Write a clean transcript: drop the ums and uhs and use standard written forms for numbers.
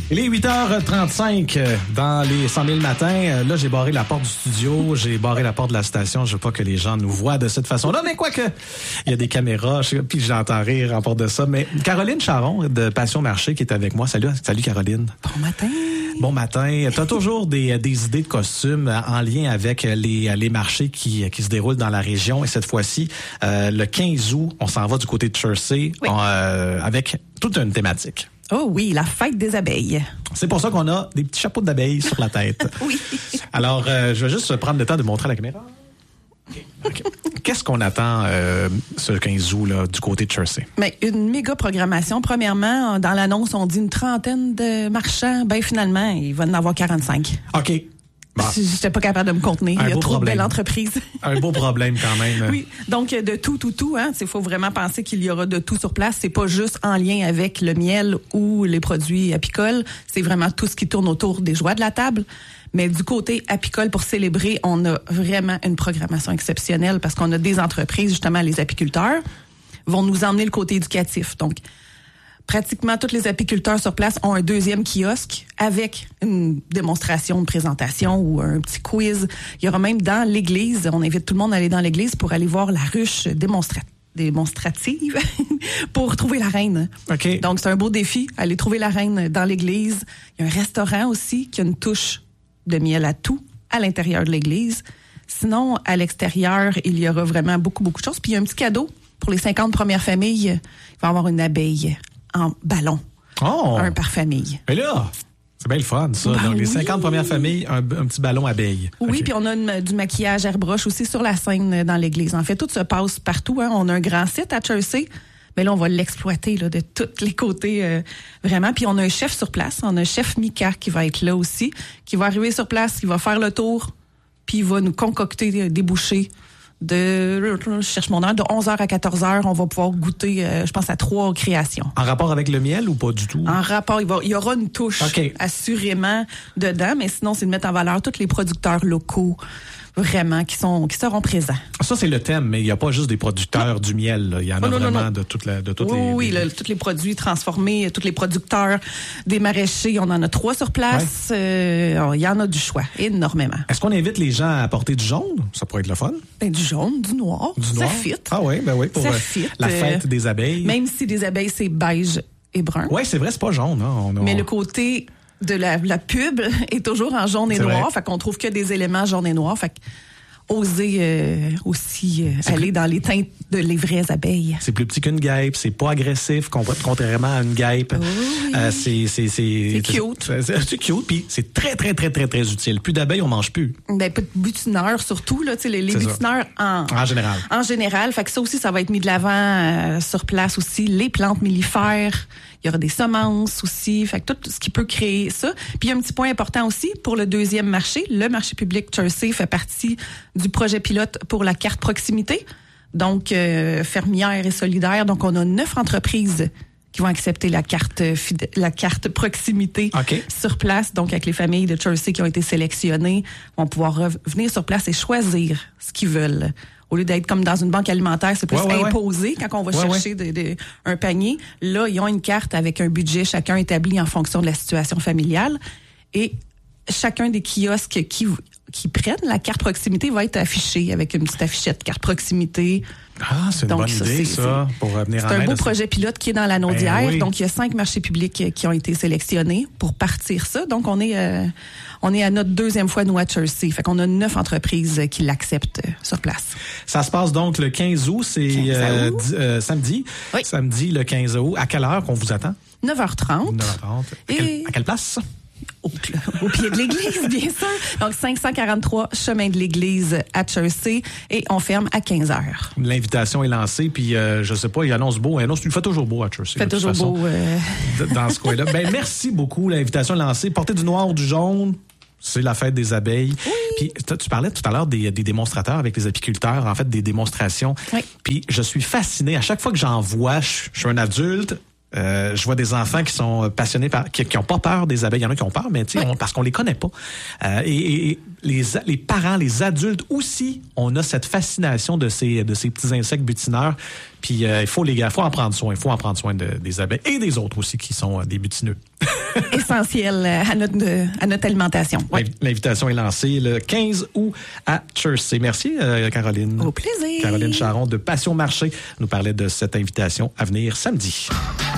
Il est 8h35 dans les 100 000 matins. Là, j'ai barré la porte du studio, j'ai barré la porte de la station. Je veux pas que les gens nous voient de cette façon-là, mais quoique, il y a des caméras, puis j'entends rire en porte de ça. Mais Caroline Charon de Passion Marché qui est avec moi. Salut Caroline. Bon matin. Bon matin. T'as toujours des idées de costumes en lien avec les marchés qui se déroulent dans la région. Et cette fois-ci, le 15 août, on s'en va du côté de Jersey avec toute une thématique. Oh oui, la fête des abeilles. C'est pour ça qu'on a des petits chapeaux d'abeilles sur la tête. Oui. Alors, je vais juste prendre le temps de montrer à la caméra. Okay. Qu'est-ce qu'on attend ce 15 août là, du côté de Jersey? Mais une méga programmation. Premièrement, dans l'annonce, on dit une trentaine de marchands. Ben finalement, il va en avoir 45. OK. Bon. J'étais pas capable de me contenir. Il y a trop de belles entreprises. Un beau problème quand même. Oui, donc de tout. Hein. Il faut vraiment penser qu'il y aura de tout sur place. C'est pas juste en lien avec le miel ou les produits apicoles. C'est vraiment tout ce qui tourne autour des joies de la table. Mais du côté apicole, pour célébrer, on a vraiment une programmation exceptionnelle parce qu'on a des entreprises, justement, les apiculteurs vont nous emmener le côté éducatif. Donc, pratiquement tous les apiculteurs sur place ont un deuxième kiosque avec une démonstration, une présentation ou un petit quiz. Il y aura même dans l'église, on invite tout le monde à aller dans l'église pour aller voir la ruche démonstrative pour trouver la reine. Okay. Donc, c'est un beau défi, aller trouver la reine dans l'église. Il y a un restaurant aussi qui a une touche de miel à tout à l'intérieur de l'église. Sinon, à l'extérieur, il y aura vraiment beaucoup de choses. Puis, il y a un petit cadeau pour les 50 premières familles. Il va y avoir une abeille en ballon. Oh! Un par famille. Mais là, c'est bien le fun, ça. Ben donc, les oui. 50 premières familles, un petit ballon abeille. Oui, Okay. puis on a du maquillage airbrush aussi sur la scène dans l'église. En fait, tout se passe partout. Hein. On a un grand site à Jersey, mais là, on va l'exploiter là, de tous les côtés, vraiment. Puis on a un chef sur place. On a un chef Mika qui va être là aussi, qui va arriver sur place, qui va faire le tour, puis il va nous concocter des bouchées je cherche mon heure, de 11h à 14h, on va pouvoir goûter, je pense, à 3 créations. En rapport avec le miel ou pas du tout? En rapport, il y aura une touche, assurément, dedans, mais sinon, c'est de mettre en valeur tous les producteurs locaux, vraiment, qui seront présents. Ça, c'est le thème, mais il n'y a pas juste des producteurs du miel. Là. Il y en a vraiment de toutes les... Oui, tous les produits transformés, tous les producteurs des maraîchers, on en a 3 sur place. Ouais. Il y en a du choix, énormément. Est-ce qu'on invite les gens à porter du jaune? Ça pourrait être le fun. Ben, du jaune, du noir. Ça fit. Ah oui, ben oui, pour la fête des abeilles. Même si des abeilles, c'est beige et brun. Oui, c'est vrai, c'est pas jaune. Hein. Mais le côté de la pub est toujours en jaune et noir. Fait qu'on trouve que des éléments jaune et noir. Fait oser aussi aller dans les teintes de les vraies abeilles. C'est plus petit qu'une guêpe, c'est pas agressif, contrairement à une guêpe. Oui. C'est cute. C'est cute, puis c'est très, très, très, très, très utile. Plus d'abeilles, on mange plus. Ben, pas de butineurs, surtout, là, les butineurs en général. En général. Fait que ça aussi, ça va être mis de l'avant sur place aussi. Les plantes mellifères. Il y aura des semences aussi, fait que tout ce qui peut créer ça. Puis il y a un petit point important aussi pour le deuxième marché. Le marché public Jersey fait partie du projet pilote pour la carte proximité. Donc, fermière et solidaire. Donc, on a 9 entreprises qui vont accepter la carte proximité sur place. Donc, avec les familles de Jersey qui ont été sélectionnées, vont pouvoir venir sur place et choisir ce qu'ils veulent. Au lieu d'être comme dans une banque alimentaire, c'est plus imposé quand on va chercher un panier. Là, ils ont une carte avec un budget chacun établi en fonction de la situation familiale. Et chacun des kiosques qui prennent la carte proximité va être affiché avec une petite affichette carte proximité. Ah, c'est une bonne idée, ça, pour venir en aide. C'est un beau projet pilote qui est dans la Naudière. Ben oui. Donc, il y a 5 marchés publics qui ont été sélectionnés pour partir ça. Donc, on est à notre 2e fois, nous, à Jersey. Fait qu'on a 9 entreprises qui l'acceptent sur place. Ça se passe donc le 15 août, c'est samedi. Oui. Samedi, le 15 août. À quelle heure qu'on vous attend? 9h30. 9h30. À quelle place? Au pied de l'église, bien sûr. Donc, 543 chemin de l'église à Jersey et on ferme à 15h. L'invitation est lancée, puis je sais pas, il annonce beau. Il fait toujours beau à Jersey. Il fait toujours beau. Dans ce coin-là. Ben, merci beaucoup. L'invitation est lancée. Portez du noir ou du jaune. C'est la fête des abeilles. Oui. Puis tu parlais tout à l'heure des démonstrateurs avec les apiculteurs, en fait, des démonstrations. Oui. Puis je suis fasciné. À chaque fois que j'en vois, je suis un adulte. Je vois des enfants qui sont passionnés qui ont pas peur des abeilles. Il y en a qui ont peur, mais parce qu'on les connaît pas. Et les parents, les adultes aussi, on a cette fascination de ces petits insectes butineurs. Puis il faut en prendre soin. Il faut en prendre soin des abeilles et des autres aussi qui sont des butineux. essentiel à notre alimentation. Ouais. L'invitation est lancée le 15 août à Chersey. Merci, Caroline. Au plaisir. Caroline Charon de Passion Marché nous parlait de cette invitation à venir samedi.